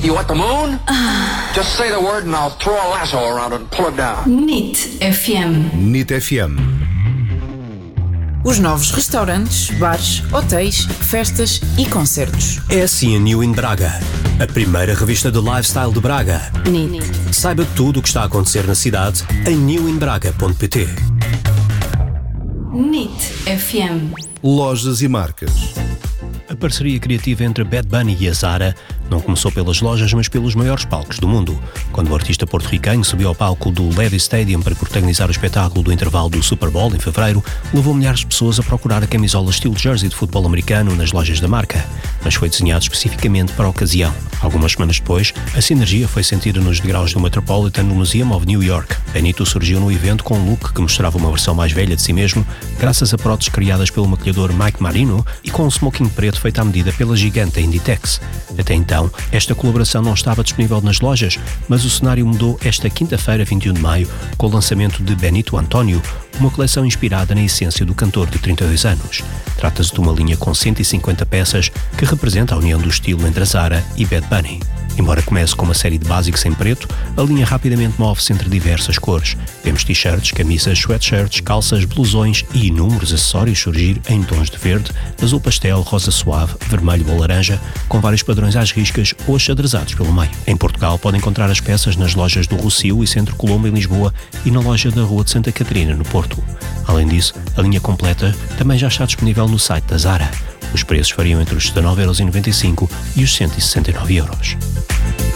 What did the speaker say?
You want the moon? Just say the word and I'll throw a lasso around it and pull it down. NIT FM. NIT FM. Os novos restaurantes, bares, hotéis, festas e concertos. É assim a New in Braga, a primeira revista de lifestyle de Braga. NIT. Saiba tudo o que está a acontecer na cidade em newinbraga.pt. NIT FM. Lojas e marcas. A parceria criativa entre Bad Bunny e a Zara não começou pelas lojas, mas pelos maiores palcos do mundo. Quando o artista porto-riquenho subiu ao palco do Levi's Stadium para protagonizar o espetáculo do intervalo do Super Bowl em fevereiro, levou milhares de pessoas a procurar a camisola estilo jersey de futebol americano nas lojas da marca, mas foi desenhado especificamente para a ocasião. Algumas semanas depois, a sinergia foi sentida nos degraus do Metropolitan Museum of New York. Benito surgiu no evento com um look que mostrava uma versão mais velha de si mesmo, graças a próteses criadas pelo maquilhador Mike Marino e com um smoking preto feito à medida pela gigante Inditex. Até então, esta colaboração não estava disponível nas lojas, mas o cenário mudou esta quinta-feira, 21 de maio, com o lançamento de Benito António, uma coleção inspirada na essência do cantor de 32 anos. Trata-se de uma linha com 150 peças que representa a união do estilo entre a Zara e Bad Bunny. Embora comece com uma série de básicos em preto, a linha rapidamente move-se entre diversas cores. Vemos t-shirts, camisas, sweatshirts, calças, blusões e inúmeros acessórios surgir em tons de verde, azul pastel, rosa suave, vermelho ou laranja, com vários padrões às riscas ou achadrezados pelo meio. Em Portugal pode encontrar as peças nas lojas do Rossio e Centro Colombo em Lisboa e na loja da Rua de Santa Catarina no Porto. Além disso, a linha completa também já está disponível no site da Zara. Os preços variam entre os 19,95€ e os 169€.